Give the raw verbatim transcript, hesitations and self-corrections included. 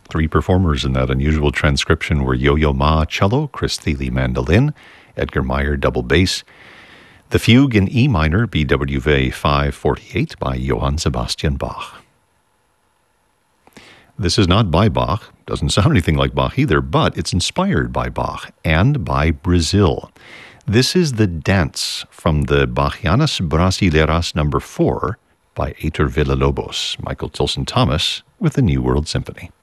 Three performers in that unusual transcription were Yo-Yo Ma cello, Chris Thile mandolin, Edgar Meyer double bass, the Fugue in E minor, B W V five forty-eight by Johann Sebastian Bach. This is not by Bach, doesn't sound anything like Bach either, but it's inspired by Bach and by Brazil. This is the dance from the Bachianas Brasileiras number four by Heitor Villa-Lobos, Michael Tilson Thomas with the New World Symphony.